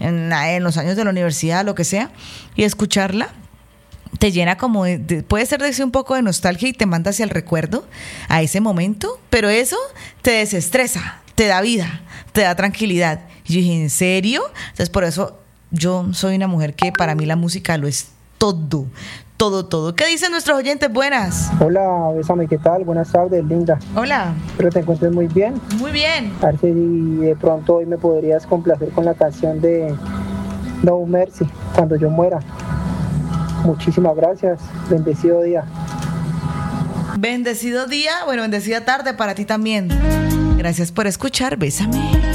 en los años de la universidad, lo que sea, y escucharla te llena como puede ser de un poco de nostalgia y te manda hacia el recuerdo, a ese momento, pero eso te desestresa, te da vida, te da tranquilidad. Y yo dije, ¿en serio? Entonces por eso yo soy una mujer que para mí la música lo es todo, todo, todo. ¿Qué dicen nuestros oyentes? Buenas. Hola, Bésame, ¿qué tal? Buenas tardes, linda. Hola. Espero te encuentres muy bien. Muy bien. A ver si de pronto hoy me podrías complacer con la canción de No Mercy, Cuando yo muera. Muchísimas gracias. Bendecido día. Bendecido día, bueno, bendecida tarde para ti también. Gracias por escuchar, Bésame.